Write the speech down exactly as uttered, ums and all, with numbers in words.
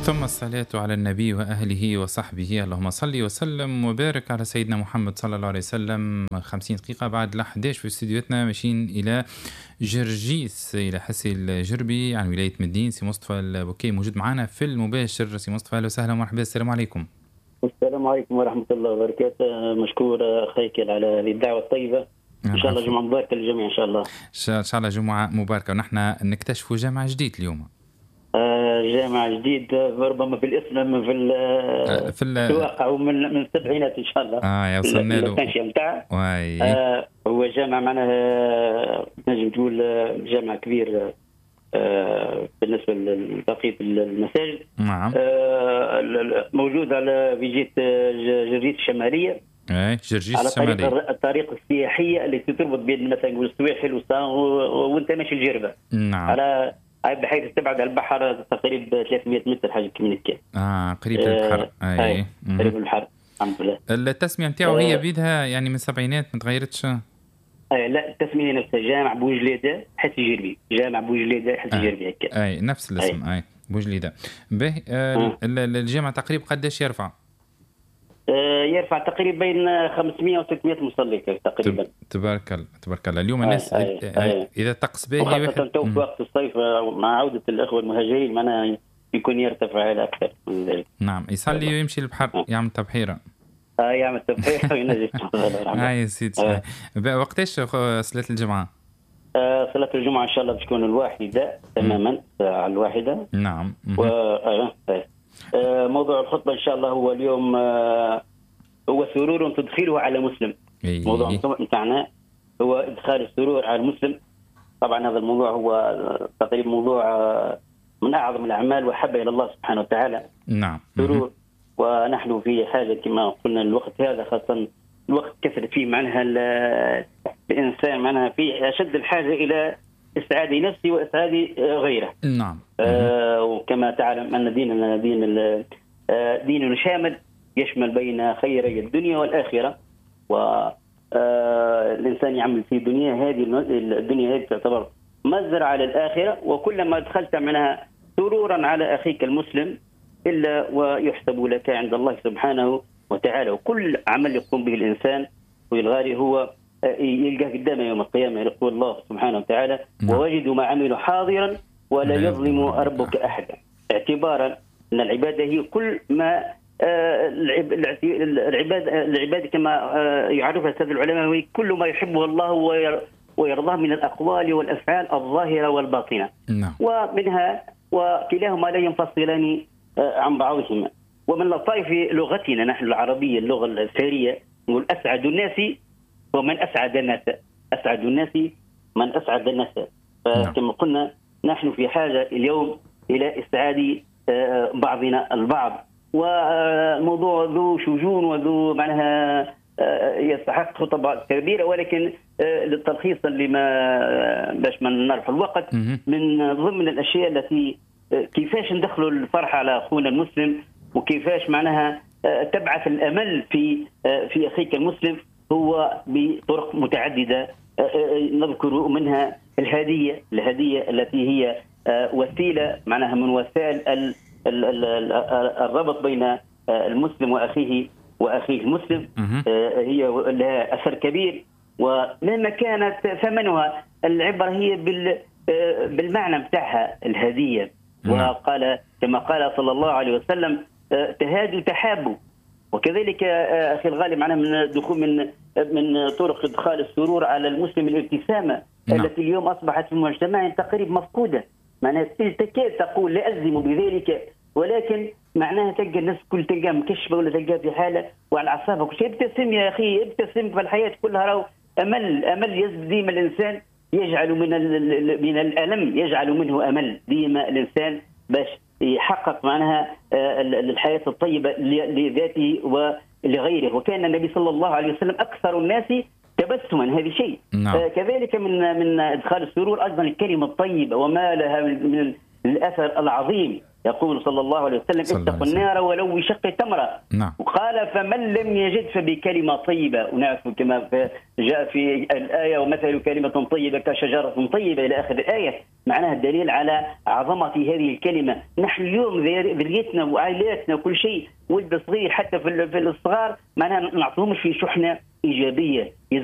ثم الصلاة على النبي وأهله وصحبه، اللهم صل وسلم وبارك على سيدنا محمد صلى الله عليه وسلم. خمسين دقيقة بعد الحداش في استديوهاتنا ماشيين إلى جرجيس، إلى حسي الجربي عن ولاية مدين. سي مصطفى البوكي موجود معنا في المباشر. سي مصطفى أهلا وسهلا ومرحبا، السلام عليكم. السلام عليكم ورحمة الله وبركاته. مشكور أخيك على هذه الدعوة الطيبة. إن شاء الله جمعة مباركة للجميع إن شاء الله. إن شاء الله جمعة مباركة. ونحن نكتشف جامع جديد اليوم. آه جامع جديد ربما في الاسم في ال في الواقع ومن من السبعينات ان شاء الله. اه وصلنا له التنشئه نتاعه. آه هو جامع معناها نجم تقول جامع كبير آه بالنسبه لبقيه المساجد. نعم. آه موجود على في جهه جرجيس الشماليه. اي جرجيس الشماليه على الطريق السياحيه التي تربط بين مثلا نقول السواحل وانت ماشي الجربه. نعم. على بحيث تبعد على البحر تقريبا ثلاثمئة متر حاجه كم كده. اه قريب البحر. آه اي قريب البحر الحمد لله. التسميه نتاعو هي بيدها يعني من السبعينات ما تغيرتش. اي لا التسميه نفسها جامع بوجليده حسي جربي. جامع بوجليده حسي آه. جربي هكا. اي نفس الاسم. اي, أي. بوجليده. به آه آه. الجامع تقريبا قداش يرفع؟ آه يرفع تقريبا بين خمسمئة و ستمئة مصلي تقريبا. تبارك الله تبارك الله. اليوم الناس آه. آه. آه. اذا طقس باهي وخاصه تو في وقت الصيف مع عوده الاخوه المهاجرين معناها يكون يرتفع على اكثر من ذلك. نعم يصلي ويمشي البحر آه. يعمل تبحيره. اه يعمل تبحيره وينجم. اه يا سيدي. آه. وقتاش صلاه الجمعه؟ آه صلاه الجمعه ان شاء الله بتكون الواحده تماما الساعه الواحده. نعم. و... آه. آه. موضوع الخطبه ان شاء الله هو اليوم آه هو سرور تدخله على مسلم. إيه. موضوع بتاعنا هو ادخال السرور على المسلم. طبعا هذا الموضوع هو تقريبا موضوع من اعظم الاعمال وحبه الى الله سبحانه وتعالى. نعم. سرور. ونحن في حاجه كما قلنا الوقت هذا خاصه الوقت كثر فيه معناها الانسان معناها في اشد الحاجه الى اسعاد نفسه واسعاد غيره. نعم. آه وكما تعلم ان ديننا دين دين شامل يشمل بين خيري الدنيا والآخرة. والإنسان يعمل في دنيا هذه الدنيا هذه تعتبر مزرعة للآخرة. وكلما دخلت منها سرورا على أخيك المسلم إلا ويحسب لك عند الله سبحانه وتعالى. وكل عمل يقوم به الإنسان والغالي هو يلقاه قدامه يوم القيامة. يقول الله سبحانه وتعالى ووجدوا ما عملوا حاضرا ولا يظلم ربك أحدا. اعتبارا أن العبادة هي كل ما العباد العباد كما يعرفها السادة العلماء هي كل ما يحبه الله ويرضاه من الأقوال والأفعال الظاهرة والباطنة. نعم. ومنها وكلاهما لا ينفصلان عن بعضهما. ومن لطائف لغتنا نحن العربية اللغة الثرية نقول أسعد الناس ومن أسعد الناس. أسعد الناس من أسعد الناس. فكما قلنا نحن في حاجة اليوم إلى إسعاد بعضنا البعض. وموضوع ذو شجون وذو معناها يستحق خطبة كبيرة. ولكن للتلخيص لما باش ما نعرف الوقت من ضمن الأشياء التي كيفاش ندخلوا الفرح على أخونا المسلم وكيفاش معناها تبعث الأمل في في أخيك المسلم هو بطرق متعددة. نذكر منها الهدية الهدية التي هي وسيلة معناها من وسائل الربط بين المسلم وأخيه وأخيه المسلم. هي لها أثر كبير ومهما كانت ثمنها العبرة هي بالمعنى بتاعها الهدية. وقال كما قال صلى الله عليه وسلم تهادوا تحابوا. وكذلك أخي الغالي معنا من دخول من من طرق إدخال السرور على المسلم الابتسامة التي اليوم أصبحت في المجتمع تقريبا مفقودة. معناها تكاد تقول لا ألزم بذلك ولكن معناها تلقى الناس كل تلقى مكشفه ولا تلقى في حاله وعلى اعصابك وش ابتسم يا اخي ابتسم. في الحياه كلها راهو امل امل يزيد ديما الانسان يجعل من من الالم يجعل منه امل ديما الانسان باش يحقق معناها الحياه الطيبه لذاته ولغيره. وكان النبي صلى الله عليه وسلم اكثر الناس تبسما. هذا شيء. نعم. كذلك من من ادخال السرور ايضا الكلمه الطيبه وما لها من الأثر العظيم يقول صلى الله عليه وسلم اتقوا النار ولو بشق تمرة. نعم. وقال فمن لم يجد فبكلمة طيبة، ونعرف كما جاء في الآية ومثل كلمة طيبة كشجرة طيبة إلى آخر الآية، معناها الدليل على عظمة هذه الكلمة. نحن اليوم ذريتنا وعائلاتنا وكل شيء ولد صغير حتى في الصغار معناها نعطيهمش في شحنة إيجابية.